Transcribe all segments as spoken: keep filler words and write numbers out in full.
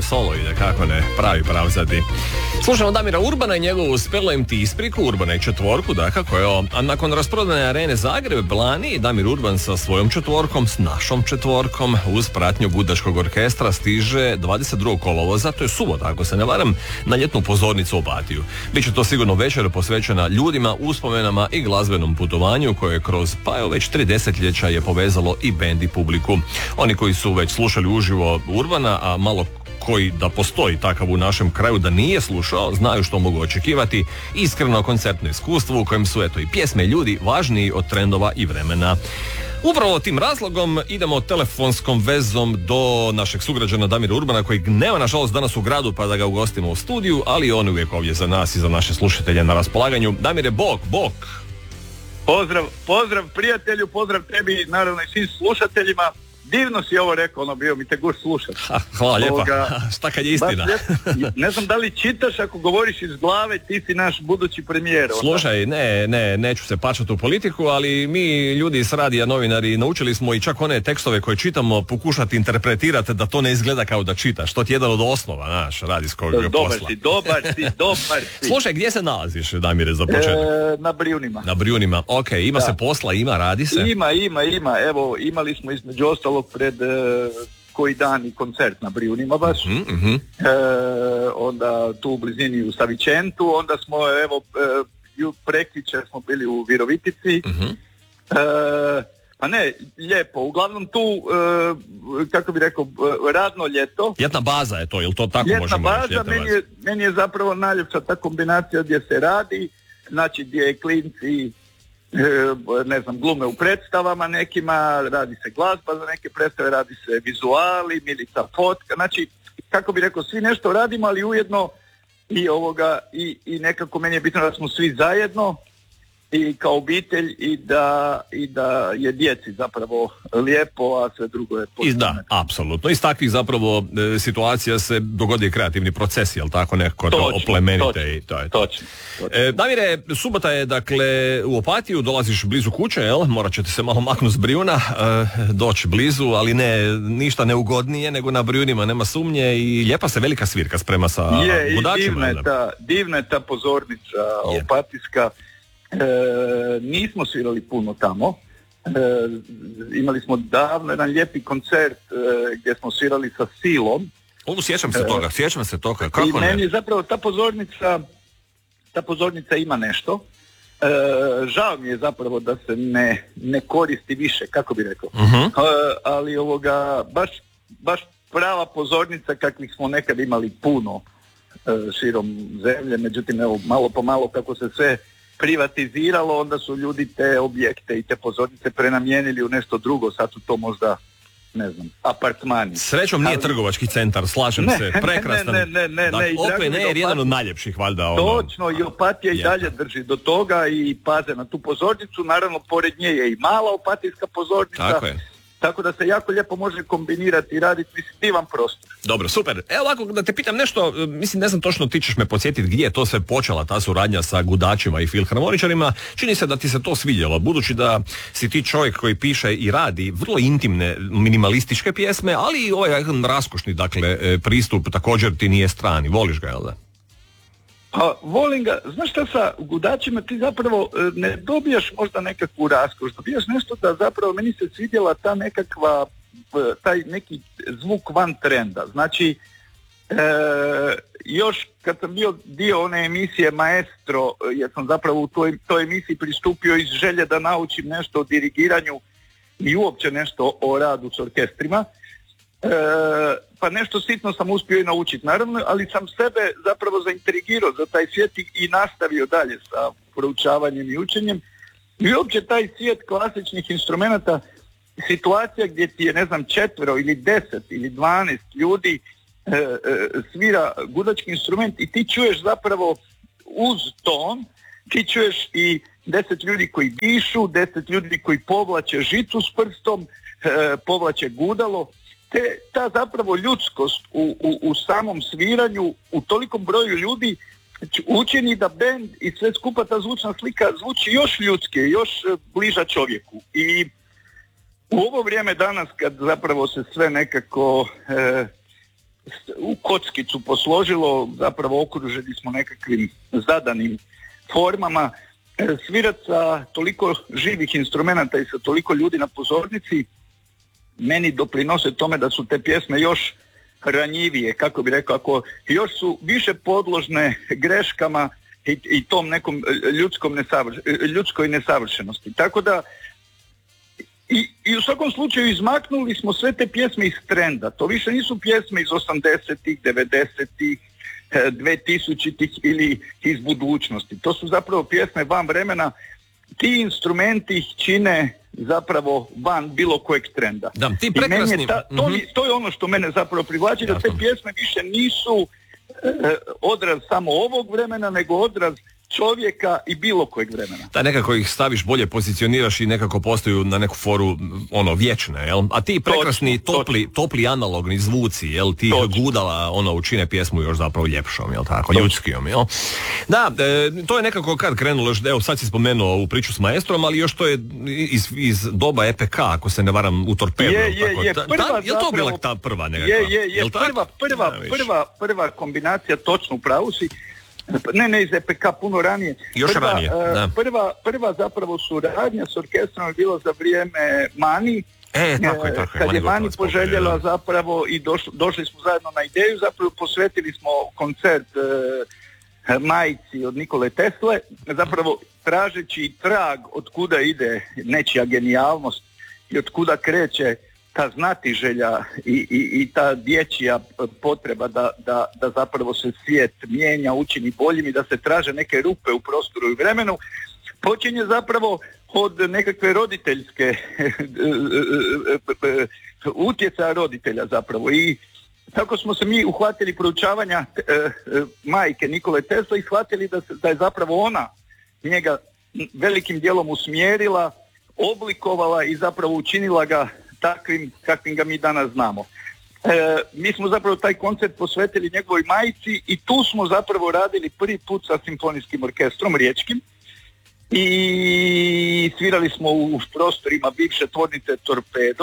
solo ide, kako ne, pravi pravzati. Slušamo Damira Urbana i njegovu Spelo im ti ispriku, Urbana i četvorku, dakako, evo, a nakon rasprodane arene Zagreb, Lani, Damir Urban sa svojom četvorkom, s našom četvorkom, uz pratnju Gudačkog orkestra stiže dvadeset drugog kolovoza, to je subota, ako se ne varam, na ljetnu pozornicu u Opatiju. Biće to sigurno večer posvećena ljudima, uspomenama i glazbenom putovanju koje kroz, pa evo, već tri desetljeća je povezalo i bend i publiku. Oni koji su već slušali uživo Urbana, a malo koji da postoji takav u našem kraju da nije slušao, znaju što mogu očekivati, iskreno koncertno iskustvo u kojem su eto i pjesme i ljudi važniji od trendova i vremena. Upravo tim razlogom idemo telefonskom vezom do našeg sugrađana Damira Urbana, kojeg nema nažalost danas u gradu pa da ga ugostimo u studiju, ali on uvijek ovdje za nas i za naše slušatelje na raspolaganju. Damire, bok, bok! Pozdrav, pozdrav prijatelju, pozdrav tebi, naravno i svim slušateljima. Divno si ovo rekao, ono bio mi te guš slušati. Hvala lijepa, Ovoga, šta kad je istina? Lijepo, ne znam da li čitaš, ako govoriš iz glave, ti si naš budući premijer. Slušaj, ne, ne, neću se pačati u politiku, ali mi ljudi s radija, novinari, naučili smo i čak one tekstove koje čitamo pokušati interpretirati da to ne izgleda kao da čitaš. To ti je jedan od osnova, naš, radijskog dobar posla. Si, dobar si, dobar si. Slušaj, gdje se nalaziš, Damire, za početak? E, na Brijunima. Na Brijunima, ok, ima da. se posla, ima, radi se? Ima, ima, ima, evo, imali smo između ostalog pred e, koji dan i koncert na Brijunima baš, mm-hmm. e, onda tu u blizini u Savičentu, onda smo evo e, prekjučer smo bili u Virovitici, mm-hmm. e, pa ne, lijepo, uglavnom tu, e, kako bi rekao, radno ljeto. Ljetna baza je to, jel to tako ljetna možemo baza, reći? Ljetna meni je, meni je zapravo najljepša ta kombinacija gdje se radi, znači gdje je klinci, ne znam, glume u predstavama nekima, radi se glazba za neke predstave, radi se vizuali, Milica fotka, znači, kako bi rekao, svi nešto radimo, ali ujedno i ovoga, i, i nekako meni je bitno da smo svi zajedno i kao obitelj i da, i da je djeci zapravo lijepo, a sve drugo je potpuno. Da, apsolutno. Iz takvih zapravo e, situacija se dogodi kreativni proces, jel tako, nekako to oplemenite i to je to. Točno, točno. E, Damire, subota je dakle u Opatiju, dolaziš blizu kuće, jel? Morat ćete se malo maknuti s Brijuna, e, doći blizu, ali ne ništa neugodnije nego na Brijunima, nema sumnje, i lijepa se velika svirka sprema sa je, budačima. Divna je ta, divna je ta pozornica je. Opatijska. E, nismo svirali puno tamo, e, imali smo davno jedan lijepi koncert e, gdje smo svirali sa Silom. Ovo sjećam se toga, sjećam se toga, kako i ne? Meni zapravo ta pozornica, ta pozornica ima nešto. E, žao mi je zapravo da se ne, ne koristi više, kako bi rekao. Uh-huh. E, ali ovoga, baš, baš prava pozornica kakvih smo nekad imali puno e, širom zemlje, međutim evo malo po malo kako se sve privatiziralo, onda su ljudi te objekte i te pozornice prenamijenili u nešto drugo, sad su to možda, ne znam, apartmani. Srećom nije ali... trgovački centar, slažem ne, se, prekrasan. Ne, ne, ne, dakle, ne. O P N je jedan od najljepših, valjda. Ono... Točno, i Opatija i dalje drži do toga i paze na tu pozornicu, naravno pored nje je i mala opatijska pozornica. Tako je. Tako da se jako lijepo može kombinirati i raditi, mislim, divan prostor. Dobro, super. Evo ovako, da te pitam nešto, mislim, ne znam točno, ti ćeš me podsjetiti gdje je to sve počela, ta suradnja sa gudačima i filharmoničarima. Čini se da ti se to svidjelo, budući da si ti čovjek koji piše i radi vrlo intimne, minimalističke pjesme, ali i ovaj jedan raskošni, dakle, pristup također ti nije strani. Voliš ga, jel da? Pa volim ga, znaš šta, sa gudačima ti zapravo ne dobijaš možda nekakvu raskoš, dobijaš nešto da zapravo meni se svidjela ta nekakva, taj neki zvuk van trenda. Znači, e, još kad sam bio dio one emisije Maestro, jer sam zapravo u toj, toj emisiji pristupio iz želje da naučim nešto o dirigiranju i uopće nešto o radu s orkestrima, E, pa nešto sitno sam uspio i naučiti, naravno, ali sam sebe zapravo zaintrigirao za taj svijet i nastavio dalje sa proučavanjem i učenjem. I uopće taj svijet klasičnih instrumenata, situacija gdje ti je, ne znam, četvero ili deset ili dvanaest ljudi e, e, svira gudački instrument i ti čuješ zapravo uz ton, ti čuješ i deset ljudi koji dišu, deset ljudi koji povlače žicu s prstom, e, povlače gudalo. Te, ta zapravo ljudskost u, u, u samom sviranju u tolikom broju ljudi učini da bend i sve skupa ta zvučna slika zvuči još ljudske, još bliža čovjeku. I u ovo vrijeme danas kad zapravo se sve nekako e, u kockicu posložilo, zapravo okruženi smo nekakvim zadanim formama. Svirat sa toliko živih instrumenata i sa toliko ljudi na pozornici meni doprinose tome da su te pjesme još ranjivije, kako bi rekao, ako još su više podložne greškama i, i tom nekom ljudskom nesavrš, ljudskoj nesavršenosti. Tako da i, i u svakom slučaju izmaknuli smo sve te pjesme iz trenda. To više nisu pjesme iz osamdesetih, devedesetih, dvetisućitih ili iz budućnosti. To su zapravo pjesme van vremena. Ti instrumenti čine zapravo van bilo kojeg trenda. Da, ti prekrasni... Ta, to, mm-hmm. to je ono što mene zapravo privlači, da te pjesme više nisu e, odraz samo ovog vremena, nego odraz čovjeka i bilo kojeg vremena. Da, nekako ih staviš, bolje pozicioniraš i nekako postaju na neku foru ono vječne, jel? A ti prekrasni točno, topli, točno. topli analogni zvuci, jel? Ti gudala ono učine pjesmu još zapravo ljepšom, jel tako? Točno. Ljudskijom, jel? Da, e, to je nekako kad krenulo, evo sad si spomenuo u priču s maestrom, ali još to je iz, iz doba E P K, ako se ne varam, u Torpedu. Je, je, tako. je, ta, prva ta, je to zapravo, bila ta prva nekakva? Je, je, je, prva, prva, prva, prva kombinacija, točno u pravu si. Ne, ne, iz E P K, puno ranije. Još prva, ranije, da. Prva, prva zapravo suradnja s orkestrom je bilo za vrijeme Mani. E, tako je, tako je. Kad je Mani poželjela zapravo i došli, došli smo zajedno na ideju, zapravo posvetili smo koncert e, Majici od Nikole Tesle, zapravo tražeći trag od kuda ide nečija genijalnost i od kuda kreće ta znatiželja i, i, i ta dječja potreba da, da, da zapravo se svijet mijenja, učini boljim i da se traže neke rupe u prostoru i vremenu, počinje zapravo od nekakve roditeljske utjecaja roditelja zapravo. I tako smo se mi uhvatili proučavanja e, e, majke Nikole Tesla i shvatili da, se, da je zapravo ona njega velikim dijelom usmjerila, oblikovala i zapravo učinila ga takvim kakvim ga mi danas znamo. E, mi smo zapravo taj koncert posvetili njegovoj majici i tu smo zapravo radili prvi put sa simfonijskim orkestrom riječkim i svirali smo u prostorima bivše tvornice Torpedo.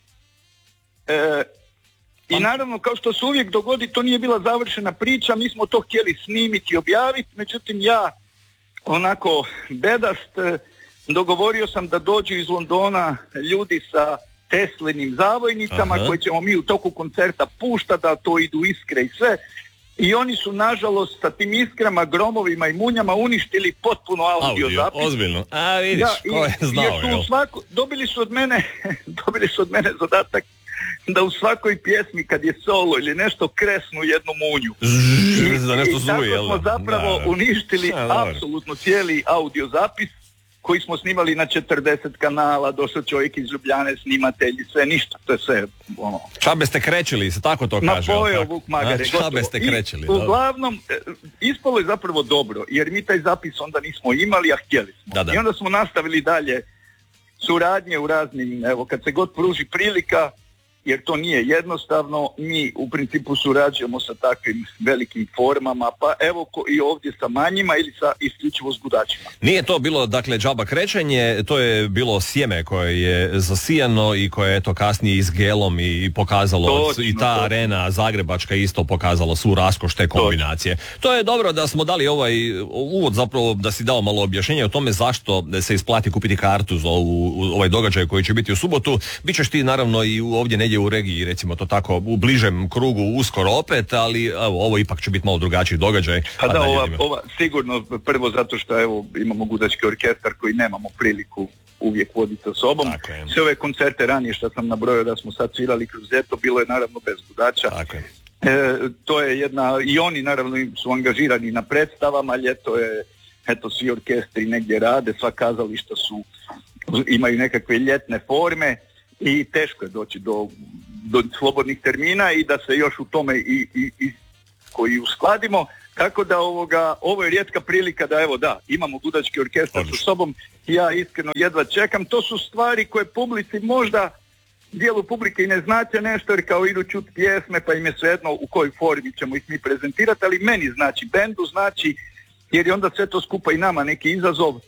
E, I naravno, kao što se uvijek dogodi, to nije bila završena priča, mi smo to htjeli snimiti i objaviti, međutim ja onako bedast dogovorio sam da dođu iz Londona ljudi sa Teslinim zavojnicama. Aha. Koje ćemo mi u toku koncerta puštati, da to idu iskre i sve. I oni su nažalost sa tim iskrama, gromovima i munjama uništili potpuno audio, audio zapis. Ozbiljno. A vidiš, da, ko je znao, jer tu svako, dobili su od mene dobili su od mene zadatak da u svakoj pjesmi kad je solo ili nešto kresnu jednu munju. Zzz, I, da nešto i zuji, tako smo zapravo da, uništili da, apsolutno cijeli audio zapis koji smo snimali na četrdeset kanala, došao čovjek iz Ljubljane, snimatelji, sve ništa, to je sve ono. Čabe ste krećili, se tako to kaže? Na pojeo Vuk Magare, gotovo. Čabe ste krećili. I, uglavnom, ispalo je zapravo dobro, jer mi taj zapis onda nismo imali, a htjeli smo. Da, da. I onda smo nastavili dalje suradnje u raznim, evo, kad se god pruži prilika, jer to nije jednostavno, mi u principu surađujemo sa takvim velikim formama, pa evo ko i ovdje sa manjima ili sa isključivo s gudačima. Nije to bilo, dakle, džaba krećenje, to je bilo sjeme koje je zasijano i koje je to kasnije izgelom i pokazalo, točno, i ta točno. Arena zagrebačka isto pokazalo svu raskoš te kombinacije. Točno. To je dobro da smo dali ovaj uvod, zapravo da si dao malo objašnjenje o tome zašto se isplati kupiti kartu za ovu, ovaj događaj koji će biti u subotu. Bićeš ti naravno i ovdje negdje u regiji, recimo to tako, u bližem krugu uskoro opet, ali evo, ovo ipak će biti malo drugačiji događaj. Pa da, ova, ova, sigurno prvo zato što evo, imamo gudački orkestar koji nemamo priliku uvijek voditi sa sobom. Sve ove koncerte ranije što sam nabrojao da smo sad svirali kroz ljeto, bilo je naravno bez gudača. Tako je. E, to je jedna, i oni naravno su angažirani na predstavama, ljeto je, eto, svi orkestri negdje rade, sva kazališta su, imaju nekakve ljetne forme i teško je doći do, do slobodnih termina i da se još u tome i, i, i koji uskladimo, tako da ovoga, ovo je rijetka prilika da evo da, imamo gudački orkestar sa sobom i ja iskreno jedva čekam. To su stvari koje publici možda dijelu publike i ne znače nešto, jer kao idu čut pjesme pa im je svejedno u kojoj formi ćemo ih mi prezentirati, ali meni znači, bendu znači, jer je onda sve to skupa i nama neki izazov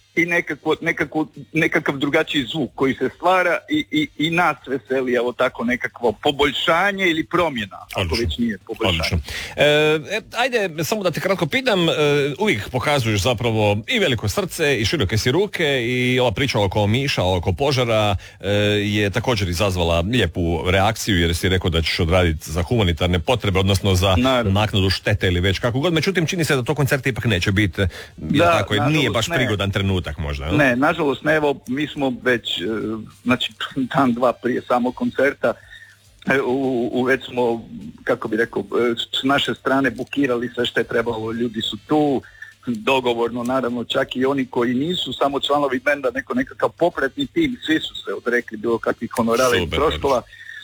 i nekako, nekako, nekakav drugačiji zvuk koji se stvara i, i, i nas veseli, evo tako nekakvo poboljšanje ili promjena, ako Odlično. već nije poboljšanje. E, e, ajde, samo da te kratko pitam, e, uvijek pokazuješ zapravo i veliko srce i široke si ruke i ova priča oko Miša, oko požara e, je također izazvala lijepu reakciju jer si rekao da ćeš odraditi za humanitarne potrebe, odnosno za Naravno. naknadu štete ili već kako god. Međutim, čini se da to koncert ipak neće biti, jer da, tako, nije baš ne. prigodan trenutak možda. Ne, ne nažalost ne, evo, mi smo već, znači, dan, dva prije samog koncerta, u, u već smo, kako bi rekao, s naše strane bukirali sve što je trebalo, ljudi su tu, dogovorno, naravno, čak i oni koji nisu samo članovi benda, neko nekakav popretni tim, svi su se odrekli bilo kakvih honorara i troškova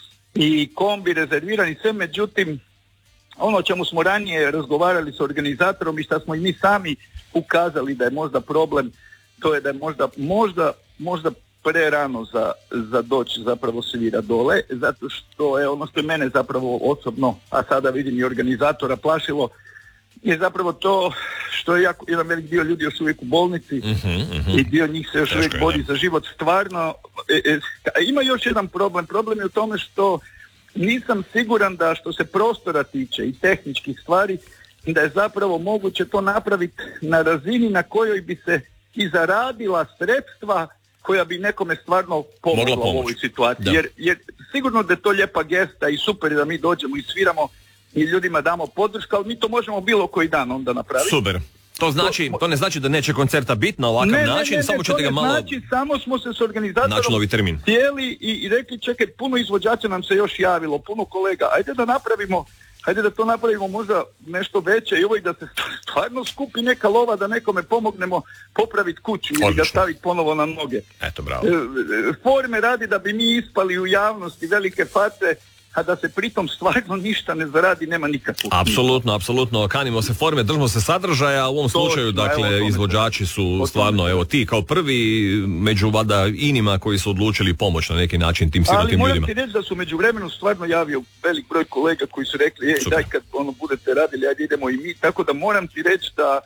i kombi rezervirani sve, međutim, ono o čemu smo ranije razgovarali s organizatorom i što smo i mi sami ukazali da je možda problem, to je da je možda, možda, možda prerano za, za doći zapravo svira dole, zato što je ono što je mene zapravo osobno, a sada vidim i organizatora, plašilo, je zapravo to što je jako, jedan velik dio ljudi još uvijek u bolnici uh-huh, uh-huh. i dio njih se još Teško uvijek bori za život. Stvarno, e, e, ima još jedan problem. Problem je u tome što nisam siguran da što se prostora tiče i tehničkih stvari, da je zapravo moguće to napraviti na razini na kojoj bi se i zaradila sredstva koja bi nekome stvarno pomogla u ovoj situaciji. Jer, jer sigurno da je to lijepa gesta i super da mi dođemo i sviramo i ljudima damo podršku, ali mi to možemo bilo koji dan onda napraviti. Super. To znači, to ne znači da neće koncerta biti na ovakav ne, način, ne, ne, samo ćete ga malo... Znači, samo smo se s organizatorom termin. cijeli i, i rekli, čekaj, puno izvođača nam se još javilo, puno kolega, ajde da napravimo, ajde da to napravimo možda nešto veće i ovo i da se stvarno skupi neka lova da nekome pomognemo popraviti kuću ili Odlično. ga staviti ponovo na noge. Eto, bravo. Forme radi da bi mi ispali u javnosti velike face, a da se pritom stvarno ništa ne zaradi, nema nikakvog. Apsolutno, apsolutno. Kanimo se forme, držimo se sadržaja. U ovom to, slučaju, dakle, evo, izvođači su stvarno, evo, ti kao prvi među vada inima koji su odlučili pomoći na neki način tim sirotim ljudima. Ali moram ti reći da su međuvremenu stvarno javio velik broj kolega koji su rekli, ej, daj kad ono budete radili, ajde idemo i mi. Tako da moram ti reći da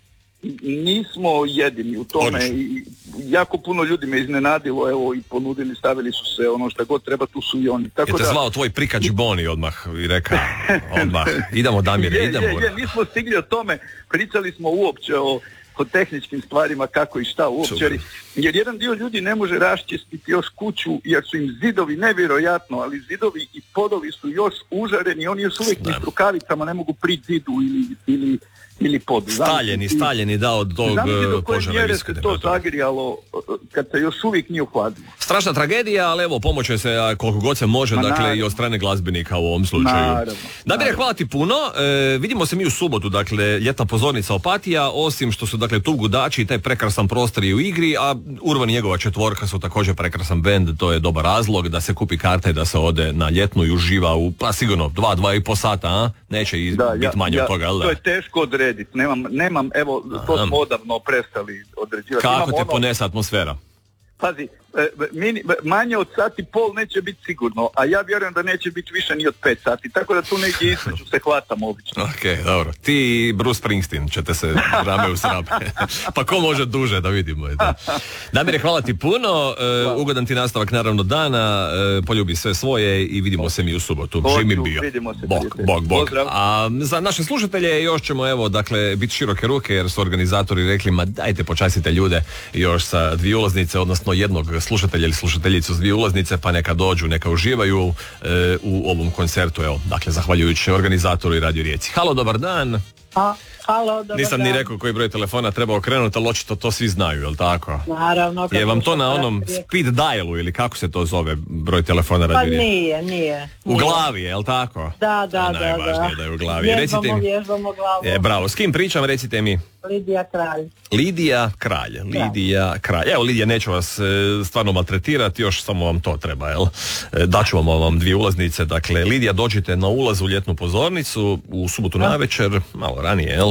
nismo jedini u tome. Odlično. I jako puno ljudi me iznenadilo, evo, i ponudili, stavili su se ono što god treba, tu su i oni. Tako je te da... zvao tvoj prikač Boni odmah i rekao, odmah, idemo Damire, je, idemo. Je, je, mi smo stigli o tome, pričali smo uopće o, o tehničkim stvarima, kako i šta uopće, jer, jer jedan dio ljudi ne može raščistiti još kuću, jer su im zidovi nevjerojatno, ali zidovi i podovi su još užareni, oni još uvijek ni s rukavicama ne mogu prići zidu ili... ili ili pod. Staljeni, staljeni da od tog požara viske to zagrijalo kad se još uvijek nije uhladilo. Strašna tragedija, ali evo pomoće se koliko god se može, Ma, dakle naravno. i od strane glazbenika u ovom slučaju. Damire, hvala ti puno. E, vidimo se mi u subotu, dakle ljetna pozornica Opatija, osim što su dakle tu Gudači i taj prekrasan prostor i u igri, a Urban i njegova četvorka su također prekrasan bend, to je dobar razlog da se kupi karte i da se ode na ljetnu i uživa u, pa sigurno, dva, dva i po sata, a? Neće biti manje ja, od toga, ali da? To je teško odrediti. Nemam, nemam, evo, to smo odavno prestali određivati. Kako Imam te ono, ponese atmosfera? Pazi, mini, manje od sat i pol neće biti sigurno, a ja vjerujem da neće biti više ni od pet sati, tako da tu negdje između se hvatam obično. Ok, dobro. Ti i Bruce Springsteen ćete se rame uz rame. Pa ko može duže, da vidimo. Da. Damire, hvala ti puno, uh, ugodan ti nastavak naravno dana, uh, poljubi sve svoje i vidimo se mi u subotu. Živim bio. Vidimo se. Bog, bog, bog. A za naše slušatelje još ćemo, evo, dakle, biti široke ruke, jer su organizatori rekli, ma dajte počastite ljude još sa dvije ulaznice, odnosno jednog slušatelja ili slušateljicu s dvije ulaznice, pa neka dođu, neka uživaju e, u ovom koncertu, evo, dakle, zahvaljujući organizatoru i Radio Rijeci. Halo, dobar dan. A, halo, dobar Nisam dan. ni rekao koji broj telefona treba okrenuti, ali očito to svi znaju, jel tako? Naravno. Je vam to na onom speed dialu ili kako se to zove broj telefona Radio Rijeci? Pa nije, nije. U glavi, jel tako? Da, da, da. Najvažnije da je u glavi. Vježbamo, recite mi, vježbamo glavu. E, bravo, s kim pričam, recite mi? Lidija Kralj. Lidija Kralj, Lidija Kralj. Evo, Lidija, neću vas e, stvarno maltretirati, još samo vam to treba, jel? E, daću vam vam dvije ulaznice, dakle, Lidija, dođite na ulaz u ljetnu pozornicu u subotu navečer, malo ranije, jel?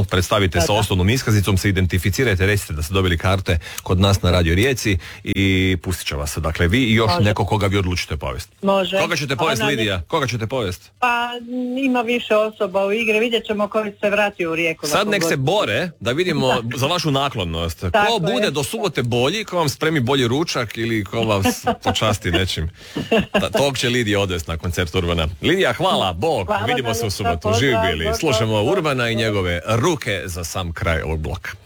jel? Predstavite Da, sa da. osnovnom iskaznicom, se identificirajte, recite da ste dobili karte kod nas na Radio Rijeci i pustit će vas. Dakle, vi i još Može. neko koga vi odlučite povesti. Može. Koga ćete povesti, Ona- Lidija? Koga ćete povesti? Pa ima više osoba u igre, vidjet ćemo koji se vrati u Rijeku. Sad na nek se pogod- bore da vidimo za vašu naklonost. Ko Tako bude je. do subote bolji, ko vam spremi bolji ručak ili ko vas počasti nečim. Ta, tog će Lidija odvesti na koncert Urbana. Lidija, hvala, Bog, Hvala vidimo se u najljepša, subotu. pozdrav, Živi bili. pozdrav, Slušamo pozdrav. Urbana i njegove ruke za sam kraj ovog bloka.